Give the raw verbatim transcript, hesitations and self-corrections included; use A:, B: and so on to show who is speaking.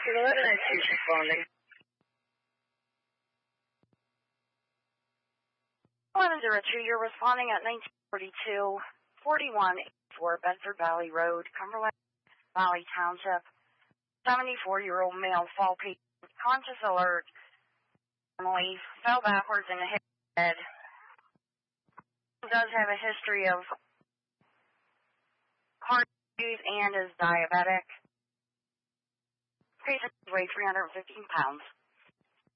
A: eleven, I see responding.
B: eleven zero two, you're responding at nineteen forty-two, forty-one eighty-four Bedford Valley Road, Cumberland Valley Township. seventy-four-year-old male fall patient, conscious alert, family, fell backwards and hit his head. Does have a history of heart disease and is diabetic. Patient weighs three hundred fifteen pounds.